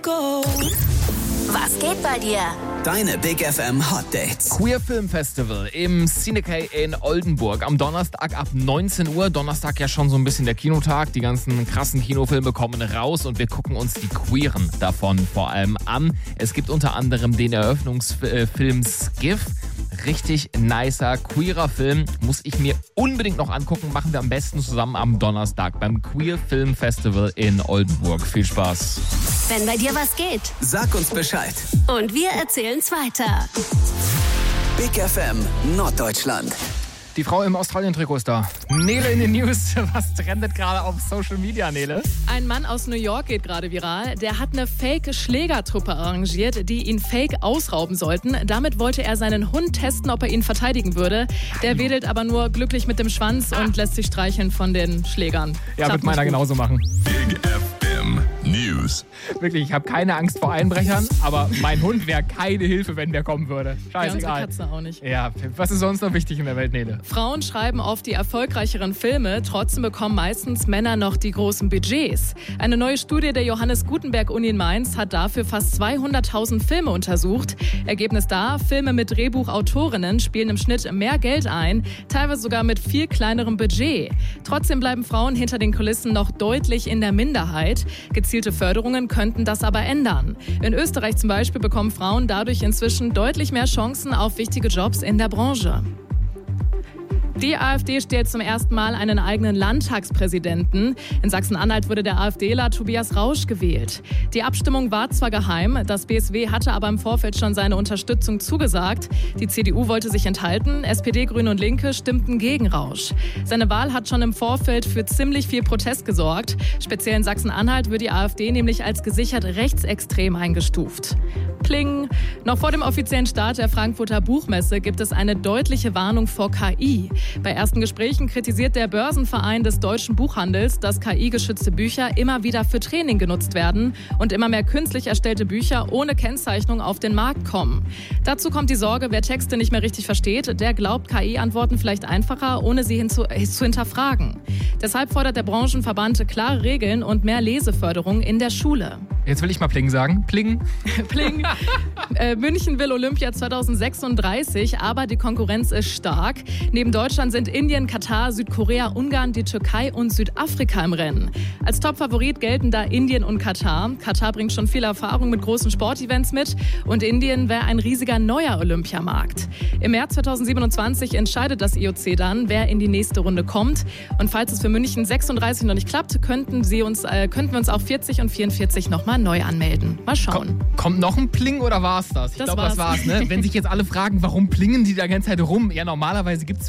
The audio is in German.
Was geht bei dir? Deine Big FM Hot Dates. Queer Film Festival im Cinecay in Oldenburg. Am Donnerstag ab 19 Uhr. Donnerstag ja schon so ein bisschen der Kinotag. Die ganzen krassen Kinofilme kommen raus und wir gucken uns die Queeren davon vor allem an. Es gibt unter anderem den Eröffnungsfilm Skiff. Richtig nicer, queerer Film. Muss ich mir unbedingt noch angucken. Machen wir am besten zusammen am Donnerstag beim Queer Film Festival in Oldenburg. Viel Spaß. Wenn bei dir was geht. Sag uns Bescheid. Und wir erzählen's weiter. Big FM Norddeutschland. Die Frau im Australien-Trikot ist da. Nele in den News. Was trendet gerade auf Social Media, Nele? Ein Mann aus New York geht gerade viral. Der hat eine Fake-Schlägertruppe arrangiert, die ihn fake ausrauben sollten. Damit wollte er seinen Hund testen, ob er ihn verteidigen würde. Der wedelt aber nur glücklich mit dem Schwanz und lässt sich streicheln von den Schlägern. Ja, wird meiner genauso machen. Big FM News. Wirklich, ich habe keine Angst vor Einbrechern, aber mein Hund wäre keine Hilfe, wenn der kommen würde. Ja, unsere Scheißegal. Katze auch nicht. Ja, was ist sonst noch wichtig in der Welt, Nele? Frauen schreiben oft die erfolgreicheren Filme, trotzdem bekommen meistens Männer noch die großen Budgets. Eine neue Studie der Johannes Gutenberg Uni in Mainz hat dafür fast 200.000 Filme untersucht. Ergebnis da, Filme mit Drehbuchautorinnen spielen im Schnitt mehr Geld ein, teilweise sogar mit viel kleinerem Budget. Trotzdem bleiben Frauen hinter den Kulissen noch deutlich in der Minderheit. Gezielte Förderungen könnten das aber ändern. In Österreich zum Beispiel bekommen Frauen dadurch inzwischen deutlich mehr Chancen auf wichtige Jobs in der Branche. Die AfD stellt zum ersten Mal einen eigenen Landtagspräsidenten. In Sachsen-Anhalt wurde der AfDler Tobias Rausch gewählt. Die Abstimmung war zwar geheim, das BSW hatte aber im Vorfeld schon seine Unterstützung zugesagt. Die CDU wollte sich enthalten, SPD, Grüne und Linke stimmten gegen Rausch. Seine Wahl hat schon im Vorfeld für ziemlich viel Protest gesorgt. Speziell in Sachsen-Anhalt wird die AfD nämlich als gesichert rechtsextrem eingestuft. Pling! Noch vor dem offiziellen Start der Frankfurter Buchmesse gibt es eine deutliche Warnung vor KI. Bei ersten Gesprächen kritisiert der Börsenverein des deutschen Buchhandels, dass KI-geschützte Bücher immer wieder für Training genutzt werden und immer mehr künstlich erstellte Bücher ohne Kennzeichnung auf den Markt kommen. Dazu kommt die Sorge, wer Texte nicht mehr richtig versteht, der glaubt KI-Antworten vielleicht einfacher, ohne sie zu hinterfragen. Deshalb fordert der Branchenverband klare Regeln und mehr Leseförderung in der Schule. Jetzt will ich mal Pling sagen. Pling. Pling. München will Olympia 2036, aber die Konkurrenz ist stark. Neben Deutschland sind Indien, Katar, Südkorea, Ungarn, die Türkei und Südafrika im Rennen. Als Topfavorit gelten da Indien und Katar. Katar bringt schon viel Erfahrung mit großen Sportevents mit und Indien wäre ein riesiger neuer Olympiamarkt. Im März 2027 entscheidet das IOC dann, wer in die nächste Runde kommt. Und falls es für München 36 noch nicht klappt, könnten wir uns auch 40 und 44 nochmal neu anmelden. Mal schauen. Kommt noch ein Pling oder war's das? Ich glaube, das war's. Ne? Wenn sich jetzt alle fragen, warum plingen die da ganze Zeit rum? Ja, normalerweise gibt's